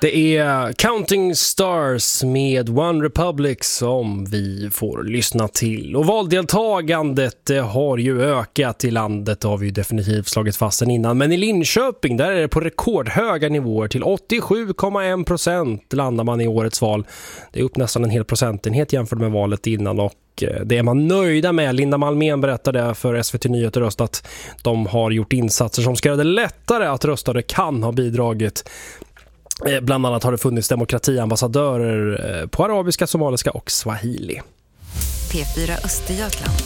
Det är Counting Stars med One Republic som vi får lyssna till. Och valdeltagandet har ju ökat i landet, har vi ju definitivt slagit fast sen innan. Men i Linköping, där är det på rekordhöga nivåer. Till 87,1% landar man i årets val. Det är upp nästan en hel procentenhet jämfört med valet innan, och det är man nöjda med. Linda Malmén berättade för SVT Nyheter Röst att de har gjort insatser som ska göra det lättare att rösta. Det kan ha bidragit. Bland annat har det funnits demokratiambassadörer på arabiska, somaliska och swahili. P4 Östergötland.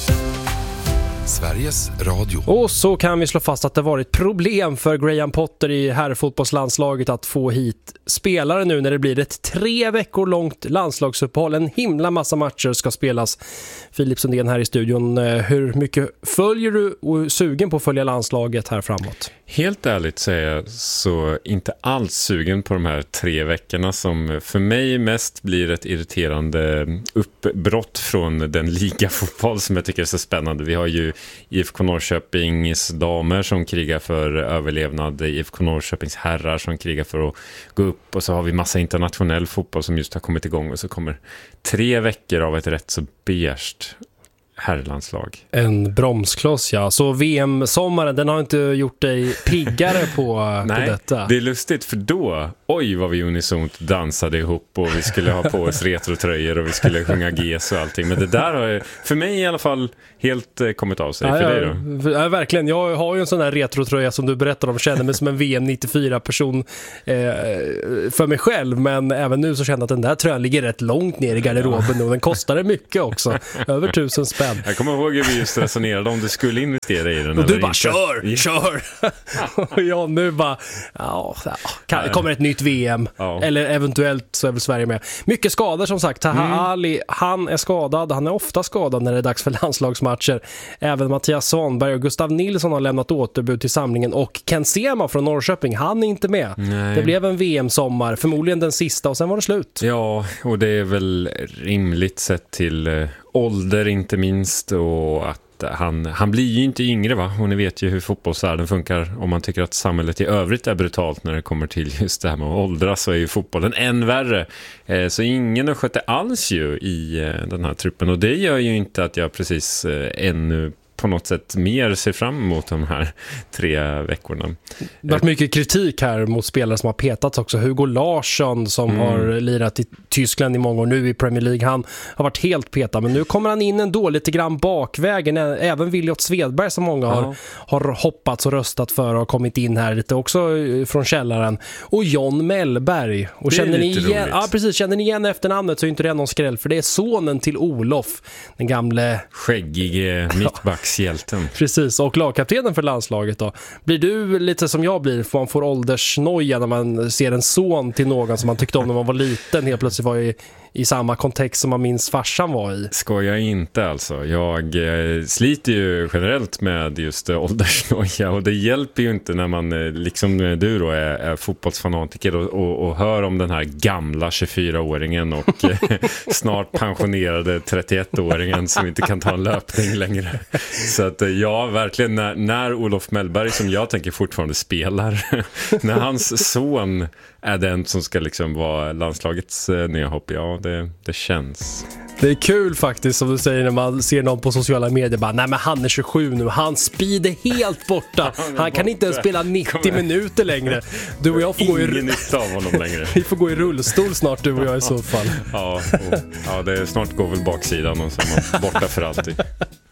Sveriges Radio. Och så kan vi slå fast att det varit problem för Graham Potter i herrfotbollslandslaget att få hit spelare nu när det blir ett 3 veckor långt landslagsuppehåll. En himla massa matcher ska spelas. Filip Sundén här i studion. Hur mycket följer du och sugen på att följa landslaget här framåt? Helt ärligt säger jag så inte alls sugen på de här 3 veckorna som för mig mest blir ett irriterande uppbrott från den ligafotboll som jag tycker är så spännande. Vi har ju IFK Norrköpings damer som krigar för överlevnad, IFK Norrköpings herrar som krigar för att gå upp, och så har vi massa internationell fotboll som just har kommit igång, och så kommer 3 veckor av ett rätt så beige herrlandslag. En bromskloss, ja. Så VM-sommaren, den har inte gjort dig piggare på detta. Nej, det är lustigt för då, oj vad vi unisont dansade ihop och vi skulle ha på oss retrotröjor och vi skulle sjunga GES och allting. Men det där har för mig i alla fall helt kommit av sig. För dig då? Ja, verkligen. Jag har ju en sån där retrotröja som du berättar om, känner mig som en VM 94-person för mig själv. Men även nu så känner jag att den där tröjan ligger rätt långt ner i garderoben och den kostade mycket också. Över 1000 spänn. Jag kommer ihåg hur vi just resonerade om du skulle investera i den. Och du bara, kör! Och jag nu bara, kommer ett nytt VM. Ja. Eller eventuellt så är väl Sverige med. Mycket skador som sagt. Taha Ali, han är skadad. Han är ofta skadad när det är dags för landslagsmatcher. Även Mattias Svanberg och Gustav Nilsson har lämnat återbud till samlingen. Och Ken Sema från Norrköping, han är inte med. Nej. Det blev en VM-sommar, förmodligen den sista, och sen var det slut. Ja, och det är väl rimligt sett till ålder inte minst, och att han blir ju inte yngre, va? Och ni vet ju hur fotbollsvärlden funkar. Om man tycker att samhället i övrigt är brutalt när det kommer till just det här med att åldras, så är ju fotbollen än värre. Så ingen har skött det alls ju i den här truppen, och det gör ju inte att jag precis ännu på något sätt mer ser fram emot de här 3 veckorna. Det har varit mycket kritik här mot spelare som har petats också. Hugo Larsson som har lirat i Tyskland i många år, nu i Premier League, han har varit helt petad, men nu kommer han in ändå lite grann bakvägen. Även Williot Svedberg som många har hoppats och röstat för och har kommit in här lite också från källaren. Och John Mellberg. Och känner ni igen, känner ni igen efternamnet så är inte det någon skräll, för det är sonen till Olof, den gamle skäggige mittbacks hjälten. Precis, och lagkaptenen för landslaget då. Blir du lite som jag blir, för man får åldersnoja när man ser en son till någon som man tyckte om när man var liten helt plötsligt var i samma kontext som man minns farsan var i? Ska jag inte alltså. Jag sliter ju generellt med just åldersnoja, och det hjälper ju inte när man liksom du då är fotbollsfanatiker och hör om den här gamla 24-åringen och snart pensionerade 31-åringen som inte kan ta en löpning längre. Så att ja, verkligen när Olof Mellberg, som jag tänker fortfarande spelar, när hans son är den som ska liksom vara landslagets nya hopp, ja, det känns. Det är kul faktiskt, som du säger, när man ser någon på sociala medier bara, nej men han är 27 nu, hans speed är helt borta, han kan inte ens spela 90 minuter längre. Du och jag får gå ingen nytta av honom längre. Vi får gå i rullstol snart, du och jag i så fall. Ja, det snart går väl baksidan och så är man borta för alltid.